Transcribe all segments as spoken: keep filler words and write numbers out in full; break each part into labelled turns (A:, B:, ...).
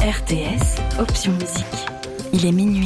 A: R T S, option musique. Il est minuit.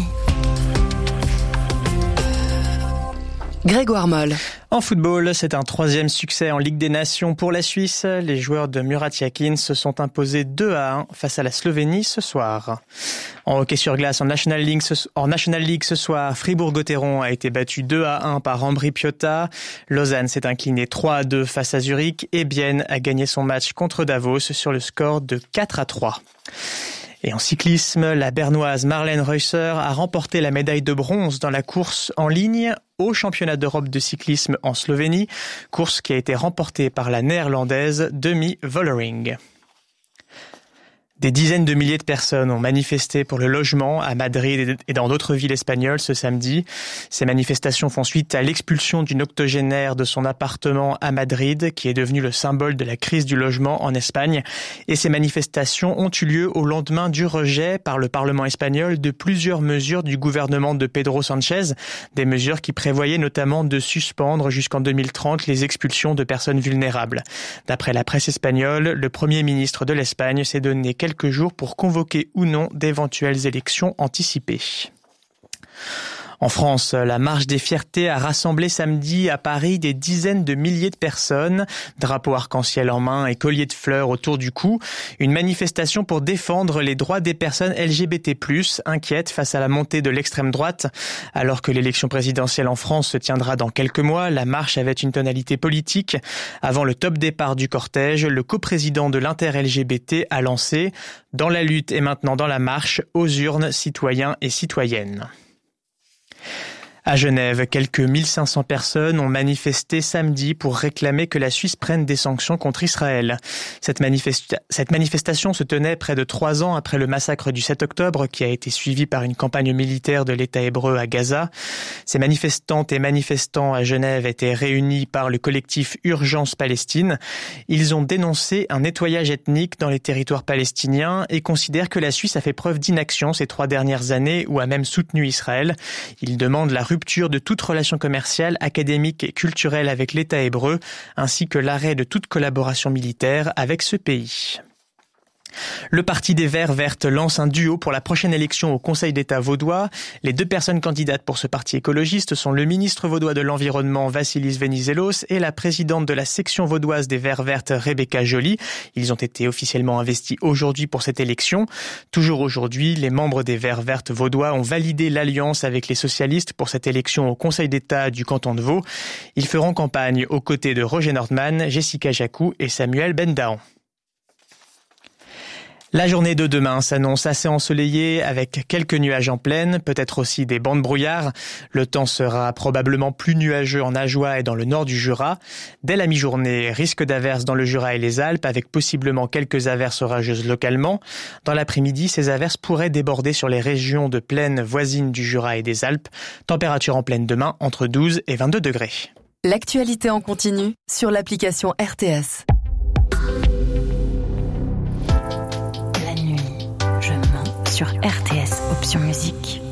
A: Grégoire Moll.
B: En football, c'est un troisième succès en Ligue des Nations pour la Suisse. Les joueurs de Murat Yakin se sont imposés deux à un face à la Slovénie ce soir. En hockey sur glace, en National League ce, en National League ce soir, Fribourg-Gotteron a été battu deux à un par Ambri Piotta. Lausanne s'est incliné trois à deux face à Zurich et Bienne a gagné son match contre Davos sur le score de quatre à trois. Et en cyclisme, la Bernoise Marlène Reusser a remporté la médaille de bronze dans la course en ligne au championnat d'Europe de cyclisme en Slovénie, course qui a été remportée par la néerlandaise Demi Vollering. Des dizaines de milliers de personnes ont manifesté pour le logement à Madrid et dans d'autres villes espagnoles ce samedi. Ces manifestations font suite à l'expulsion d'une octogénaire de son appartement à Madrid, qui est devenu le symbole de la crise du logement en Espagne. Et ces manifestations ont eu lieu au lendemain du rejet par le Parlement espagnol de plusieurs mesures du gouvernement de Pedro Sánchez, des mesures qui prévoyaient notamment de suspendre jusqu'en deux mille trente les expulsions de personnes vulnérables. D'après la presse espagnole, le Premier ministre de l'Espagne s'est donné quelques jours pour convoquer ou non d'éventuelles élections anticipées. En France, la Marche des Fiertés a rassemblé samedi à Paris des dizaines de milliers de personnes, drapeaux arc-en-ciel en main et colliers de fleurs autour du cou. Une manifestation pour défendre les droits des personnes L G B T plus, inquiètes face à la montée de l'extrême droite. Alors que l'élection présidentielle en France se tiendra dans quelques mois, la marche avait une tonalité politique. Avant le top départ du cortège, le coprésident de l'Inter-L G B T a lancé « Dans la lutte et maintenant dans la marche, aux urnes, citoyens et citoyennes ». À Genève, quelques mille cinq cents personnes ont manifesté samedi pour réclamer que la Suisse prenne des sanctions contre Israël. Cette, manifesta- cette manifestation se tenait près de trois ans après le massacre du sept octobre qui a été suivi par une campagne militaire de l'État hébreu à Gaza. Ces manifestantes et manifestants à Genève étaient réunis par le collectif Urgence Palestine. Ils ont dénoncé un nettoyage ethnique dans les territoires palestiniens et considèrent que la Suisse a fait preuve d'inaction ces trois dernières années ou a même soutenu Israël. Ils demandent la rupture de toute relation commerciale, académique et culturelle avec l'État hébreu, ainsi que l'arrêt de toute collaboration militaire avec ce pays. Le Parti des Verts Vertes lance un duo pour la prochaine élection au Conseil d'État vaudois. Les deux personnes candidates pour ce parti écologiste sont le ministre vaudois de l'Environnement Vassilis Venizelos et la présidente de la section vaudoise des Verts Vertes Rebecca Joly. Ils ont été officiellement investis aujourd'hui pour cette élection. Toujours aujourd'hui, les membres des Verts Vertes vaudois ont validé l'alliance avec les socialistes pour cette élection au Conseil d'État du canton de Vaud. Ils feront campagne aux côtés de Roger Nordman, Jessica Jacou et Samuel Bendahan. La journée de demain s'annonce assez ensoleillée avec quelques nuages en plaine, peut-être aussi des bancs de brouillard. Le temps sera probablement plus nuageux en Ajoie et dans le nord du Jura. Dès la mi-journée, risque d'averses dans le Jura et les Alpes avec possiblement quelques averses orageuses localement. Dans l'après-midi, ces averses pourraient déborder sur les régions de plaine voisines du Jura et des Alpes. Température en pleine demain entre douze et vingt-deux degrés.
A: L'actualité en continu sur l'application R T S. Sur R T S, option musique.